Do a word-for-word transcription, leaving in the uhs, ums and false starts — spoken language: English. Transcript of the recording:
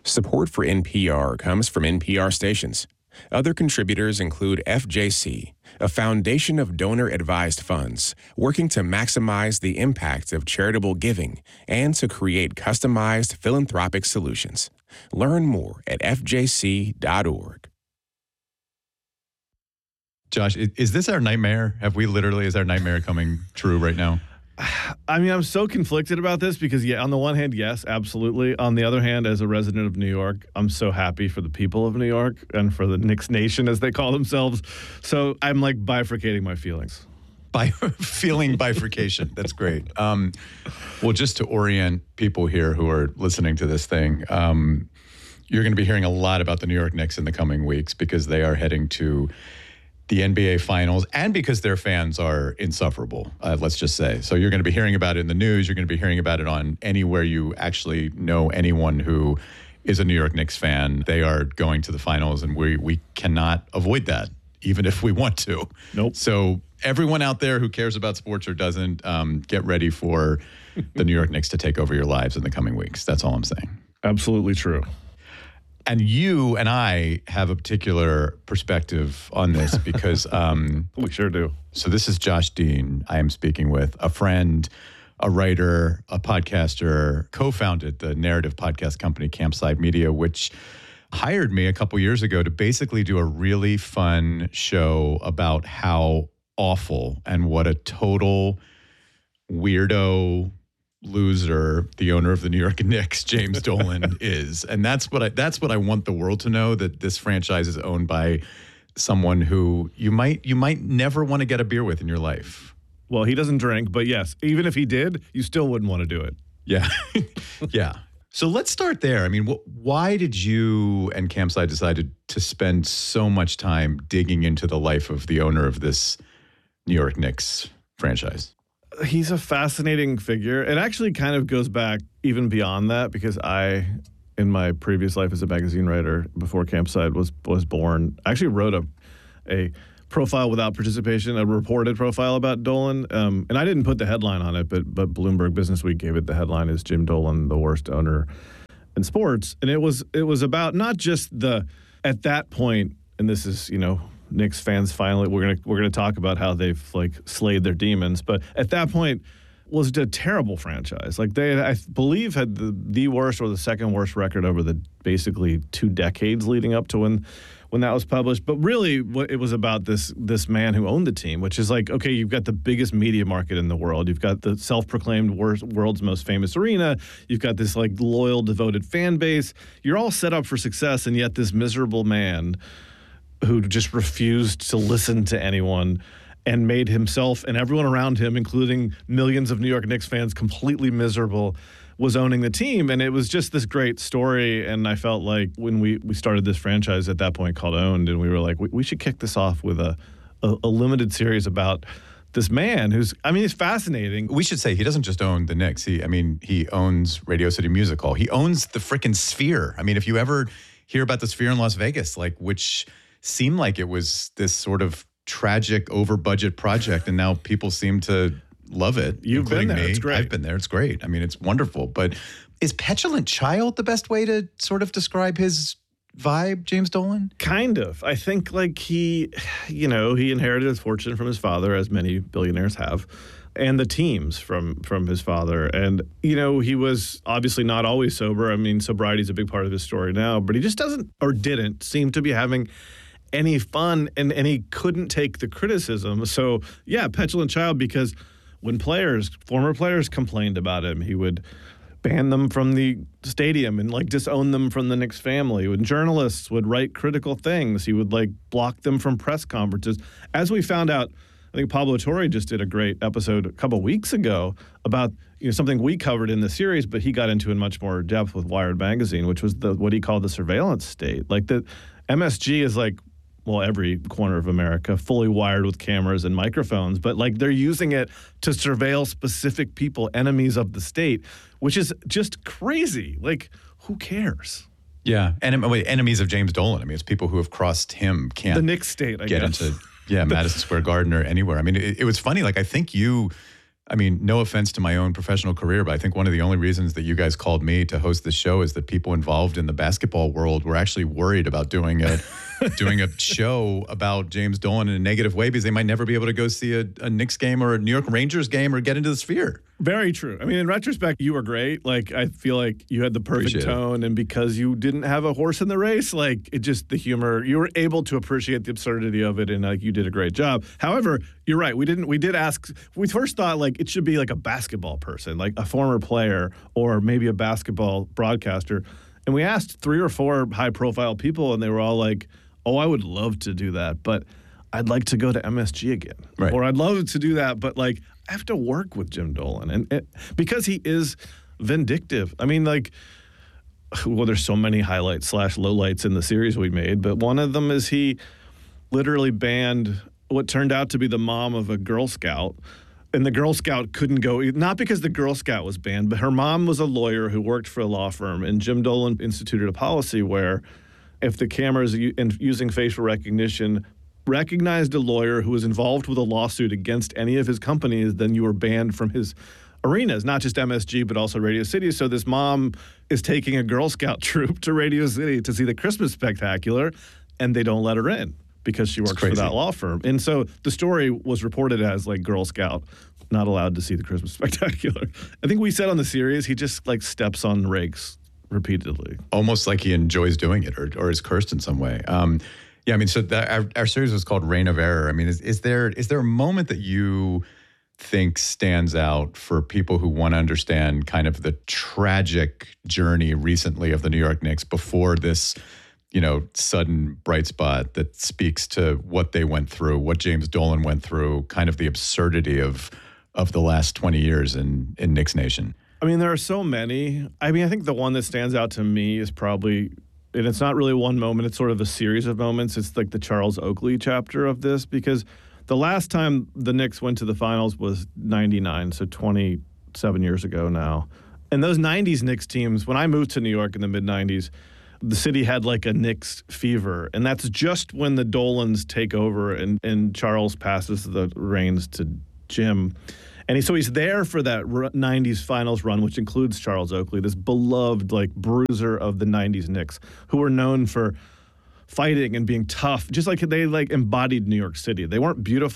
Support for N P R comes from N P R stations. Other contributors include F J C, a foundation of donor-advised funds working to maximize the impact of charitable giving and to create customized philanthropic solutions. Learn more at f j c dot org. Josh, is this our nightmare? Have we literally, is our nightmare coming true right now? I mean, I'm so conflicted about this because, yeah, on the one hand, yes, absolutely. On the other hand, as a resident of New York, I'm so happy for the people of New York and for the Knicks Nation, as they call themselves. So I'm like bifurcating my feelings. By feeling bifurcation. That's great. Um, well, just to orient people here who are listening to this thing, um, you're going to be hearing a lot about the New York Knicks in the coming weeks because they are heading to the N B A Finals, and because their fans are insufferable, uh, let's just say. So you're going to be hearing about it in the news. You're going to be hearing about it on anywhere you actually know anyone who is a New York Knicks fan. They are going to the finals, and we we cannot avoid that, even if we want to. Nope. So everyone out there who cares about sports or doesn't, um, get ready for the New York Knicks to take over your lives in the coming weeks. That's all I'm saying. Absolutely true. And you and I have a particular perspective on this because... Um, we sure do. So this is Josh Dean. I am speaking with a friend, a writer, a podcaster, co-founded the narrative podcast company Campside Media, which hired me a couple years ago to basically do a really fun show about how awful and what a total weirdo loser the owner of the New York Knicks, James Dolan, is. And that's what I that's what I want the world to know, that this franchise is owned by someone who you might you might never want to get a beer with in your life. Well, he doesn't drink, but yes, even if he did, you still wouldn't want to do it. Yeah. Yeah. So let's start there. I mean, wh- why did you and Campside decide to spend so much time digging into the life of the owner of this New York Knicks franchise? He's a fascinating figure. It actually kind of goes back even beyond that because I, in my previous life as a magazine writer before Campside was was born, I actually wrote a a profile without participation, a reported profile about Dolan. Um, and I didn't put the headline on it, but but Bloomberg Businessweek gave it the headline as Jim Dolan, the worst owner in sports. And it was it was about not just the, at that point, and this is, you know, Knicks fans finally, we're gonna we're gonna talk about how they've like slayed their demons, but at that point was a terrible franchise. Like they, I believe, had the the worst or the second worst record over the basically two decades leading up to when when that was published. But really, what it was about this this man who owned the team, which is like, okay, you've got the biggest media market in the world, you've got the self-proclaimed worst, world's most famous arena, you've got this like loyal, devoted fan base. You're all set up for success, and yet this miserable man who just refused to listen to anyone and made himself and everyone around him, including millions of New York Knicks fans, completely miserable, was owning the team. And it was just this great story. And I felt like when we, we started this franchise at that point called Owned, and we were like, we, we should kick this off with a, a, a limited series about this man who's, I mean, he's fascinating. We should say he doesn't just own the Knicks. He, I mean, he owns Radio City Music Hall. He owns the frickin' Sphere. I mean, if you ever hear about the Sphere in Las Vegas, like, which seemed like it was this sort of tragic over-budget project, and now people seem to love it. You've been there. Me. It's great. I've been there. It's great. I mean, it's wonderful. But is petulant child the best way to sort of describe his vibe, James Dolan? Kind of. I think like he, you know, he inherited his fortune from his father, as many billionaires have, and the teams from from his father. And, you know, he was obviously not always sober. I mean, sobriety is a big part of his story now, but he just doesn't, or didn't, seem to be having any fun, and, and he couldn't take the criticism. So, yeah, petulant child, because when players, former players complained about him, he would ban them from the stadium and, like, disown them from the Knicks family. When journalists would write critical things, he would, like, block them from press conferences. As we found out, I think Pablo Torre just did a great episode a couple weeks ago about, you know, something we covered in the series, but he got into in much more depth with Wired Magazine, which was the what he called the surveillance state. Like, the M S G is like, well, every corner of America, fully wired with cameras and microphones, but like they're using it to surveil specific people, enemies of the state, which is just crazy. Like, who cares? Yeah, and wait, enemies of James Dolan. I mean, it's people who have crossed him can't the Knicks state, I get guess. into yeah Madison Square Garden or anywhere. I mean, it, it was funny. Like, I think you I mean, no offense to my own professional career, but I think one of the only reasons that you guys called me to host this show is that people involved in the basketball world were actually worried about doing a doing a show about James Dolan in a negative way because they might never be able to go see a, a Knicks game or a New York Rangers game or get into the Sphere. Very true. I mean, in retrospect, you were great. Like, I feel like you had the perfect Appreciate tone, it. And because you didn't have a horse in the race, like, it just, the humor, you were able to appreciate the absurdity of it, and like, you did a great job. However, you're right. We didn't, we did ask, we first thought, like, it should be like a basketball person, like a former player or maybe a basketball broadcaster. And we asked three or four high-profile people, and they were all like, oh, I would love to do that, but I'd like to go to M S G again. Right. Or I'd love to do that, but like, I have to work with Jim Dolan. And it, because he is vindictive. I mean, like, well, there's so many highlights slash lowlights in the series we made, but one of them is he literally banned what turned out to be the mom of a Girl Scout. And the Girl Scout couldn't go, not because the Girl Scout was banned, but her mom was a lawyer who worked for a law firm. And Jim Dolan instituted a policy where if the cameras using facial recognition recognized a lawyer who was involved with a lawsuit against any of his companies, then you were banned from his arenas, not just M S G, but also Radio City. So this mom is taking a Girl Scout troop to Radio City to see the Christmas Spectacular, and they don't let her in because she works for that law firm. And so the story was reported as like Girl Scout, not allowed to see the Christmas Spectacular. I think we said on the series, he just like steps on rakes repeatedly. Almost like he enjoys doing it or, or is cursed in some way. Um, yeah, I mean, so that, our, our series was called Reign of Error. I mean, is, is there is there a moment that you think stands out for people who want to understand kind of the tragic journey recently of the New York Knicks before this, you know, sudden bright spot that speaks to what they went through, what James Dolan went through, kind of the absurdity of of the last twenty years in, in Knicks Nation? I mean, there are so many. I mean, I think the one that stands out to me is probably, and it's not really one moment, it's sort of a series of moments. It's like the Charles Oakley chapter of this, because the last time the Knicks went to the finals was ninety-nine, so twenty-seven years ago now. And those nineties Knicks teams, when I moved to New York in the mid-nineties, the city had like a Knicks fever. And that's just when the Dolans take over and, and Charles passes the reins to Jim. And he, so he's there for that nineties finals run, which includes Charles Oakley, this beloved like bruiser of the nineties Knicks, who were known for fighting and being tough, just like they like embodied New York City. They weren't beautiful